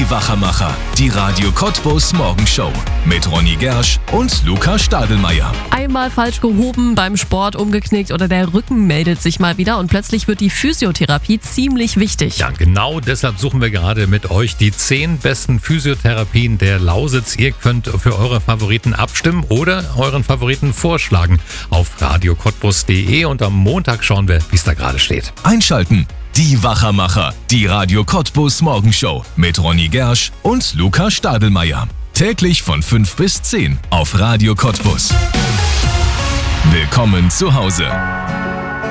Die Wachermacher, die Radio Cottbus Morgenshow mit Ronny Gersch und Luca Stadelmeier. Einmal falsch gehoben, beim Sport umgeknickt oder der Rücken meldet sich mal wieder und plötzlich wird die Physiotherapie ziemlich wichtig. Ja, genau deshalb suchen wir gerade mit euch die 10 besten Physiotherapien der Lausitz. Ihr könnt für eure Favoriten abstimmen oder euren Favoriten vorschlagen auf radiocottbus.de und am Montag schauen wir, wie es da gerade steht. Einschalten. Die Wachermacher, die Radio Cottbus Morgenshow mit Ronny Gersch und Luca Stadelmeier. Täglich von 5 bis 10 auf Radio Cottbus. Willkommen zu Hause.